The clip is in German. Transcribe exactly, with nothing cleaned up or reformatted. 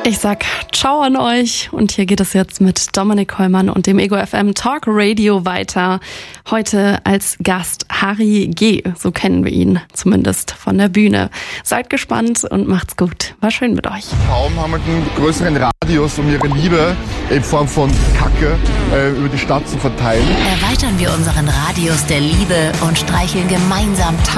Ich sag ciao an euch und hier geht es jetzt mit Dominik Hollmann und dem Ego F M Talk Radio weiter. Heute als Gast Harry G., so kennen wir ihn zumindest von der Bühne. Seid gespannt und macht's gut. War schön mit euch. Kaum haben wir einen größeren Radius, um ihre Liebe in Form von Kacke äh, über die Stadt zu verteilen. Erweitern wir unseren Radius der Liebe und streicheln gemeinsam tausend